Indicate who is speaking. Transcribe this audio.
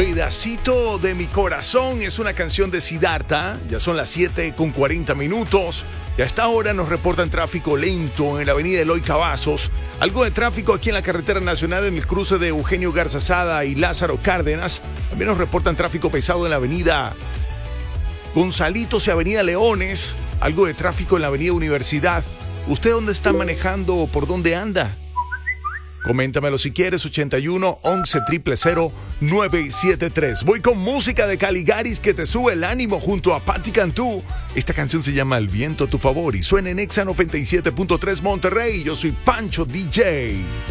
Speaker 1: Pedacito de mi corazón es una canción de Siddhartha. Ya son las 7:40. Y a esta hora nos reportan tráfico lento en la avenida Eloy Cavazos. Algo de tráfico aquí en la carretera nacional en el cruce de Eugenio Garzazada y Lázaro Cárdenas. También nos reportan tráfico pesado en la avenida Gonzalitos y avenida Leones. Algo de tráfico en la avenida Universidad. ¿Usted dónde está manejando o por dónde anda? Coméntamelo si quieres, 81 11 000 973. Voy con música de Caligaris que te sube el ánimo junto a Patti Cantú. Esta canción se llama El viento a tu favor y suena en Exa 97.3 Monterrey. Yo soy Pancho DJ.